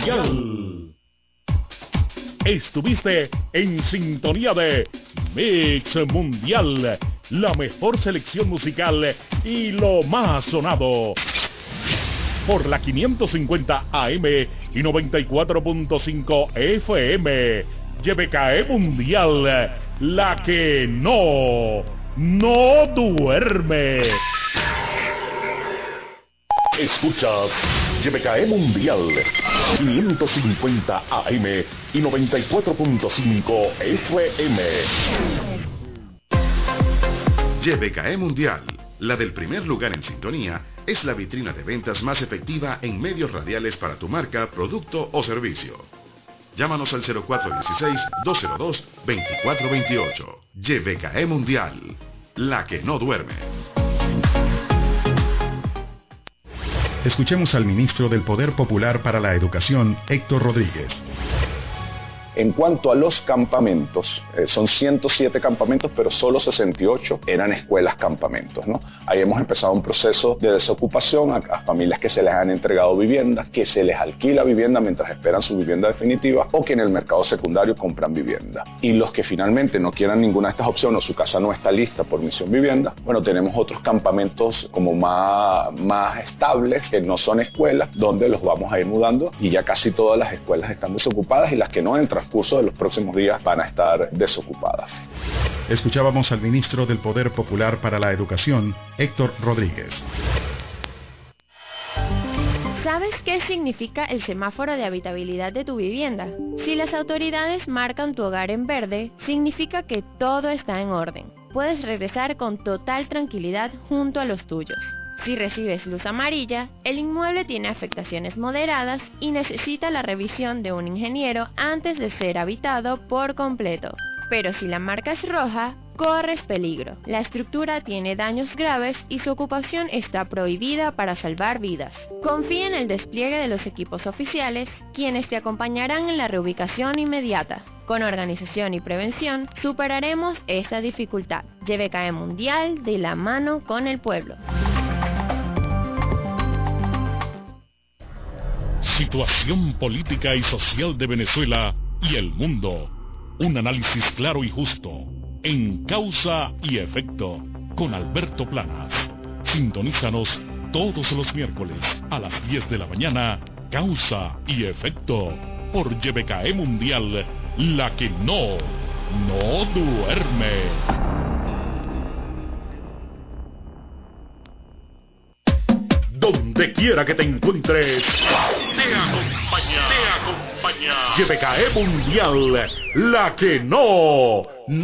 Mundial. Estuviste en sintonía de Mix Mundial, la mejor selección musical y lo más sonado. Por la 550 AM y 94.5 FM. YBKE Mundial, la que no duerme. Escuchas YBKE Mundial, 550 AM y 94.5 FM. YBKE Mundial, la del primer lugar en sintonía, es la vitrina de ventas más efectiva en medios radiales para tu marca, producto o servicio. Llámanos al 0416-202-2428. YBKE Mundial, la que no duerme. Escuchemos al ministro del Poder Popular para la Educación, Héctor Rodríguez. En cuanto a los campamentos, son 107 campamentos, pero solo 68 eran escuelas campamentos, ¿no? Ahí hemos empezado un proceso de desocupación a familias que se les han entregado viviendas, que se les alquila vivienda mientras esperan su vivienda definitiva o que en el mercado secundario compran vivienda. Y los que finalmente no quieran ninguna de estas opciones o su casa no está lista por Misión Vivienda, bueno, tenemos otros campamentos como más estables, que no son escuelas, donde los vamos a ir mudando y ya casi todas las escuelas están desocupadas y las que no entran curso de los próximos días van a estar desocupadas. Escuchábamos al ministro del Poder Popular para la Educación, Héctor Rodríguez. ¿Sabes qué significa el semáforo de habitabilidad de tu vivienda? Si las autoridades marcan tu hogar en verde, significa que todo está en orden. Puedes regresar con total tranquilidad junto a los tuyos. Si recibes luz amarilla, el inmueble tiene afectaciones moderadas y necesita la revisión de un ingeniero antes de ser habitado por completo. Pero si la marca es roja, corres peligro. La estructura tiene daños graves y su ocupación está prohibida para salvar vidas. Confía en el despliegue de los equipos oficiales, quienes te acompañarán en la reubicación inmediata. Con organización y prevención, superaremos esta dificultad. YBKE Mundial, de la mano con el pueblo. Situación política y social de Venezuela y el mundo. Un análisis claro y justo, en Causa y Efecto, con Alberto Planas. Sintonízanos todos los miércoles a las 10 de la mañana, Causa y Efecto, por YBKE Mundial, la que no duerme. Donde quiera que te encuentres, te acompaña. YBKE Mundial, la que no